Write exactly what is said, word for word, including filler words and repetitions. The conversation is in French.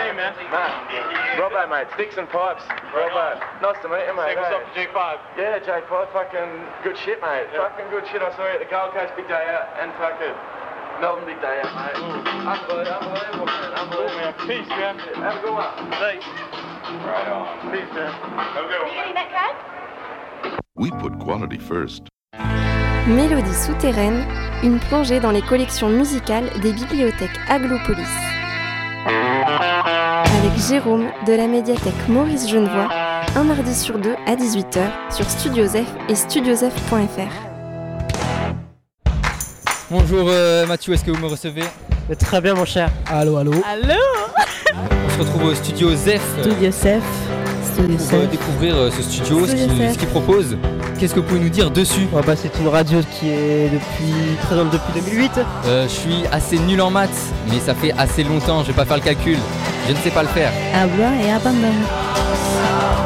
name, man? Matt. Robbo, mate. Sticks and pipes. Robbo. Nice to meet you, mate. Say what's eh? up to J five. Yeah, J five. Fucking good shit, mate. Yeah. Fucking good shit. I saw you at the Gold Coast, big day out, and fucking Melbourne, big day out, mate. Unbelievable, unbelievable, man. Cool, Unbelievable. man. Peace, man. Have a good one. Thanks. Right on. Peace, man. Have a good one. Really, that card? We put quality first. Mélodie souterraine, une plongée dans les collections musicales des bibliothèques Aglopolis. Avec Jérôme de la médiathèque Maurice Genevoix, un mardi sur deux à dix-huit heures sur Studiosef et studiosef point f r. Bonjour euh, Mathieu, est-ce que vous me recevez? Très bien mon cher. Allô, allô. Allô. On se retrouve au studio Zef euh, Studiosef. pour euh, découvrir euh, ce studio, ce qu'il, ce qu'il propose. Qu'est-ce que vous pouvez nous dire dessus? Oh bah, c'est une radio qui est depuis présente depuis deux mille huit. euh, Je suis assez nul en maths, mais ça fait assez longtemps, je vais pas faire le calcul. Je ne sais pas le faire. À boire et abandonne.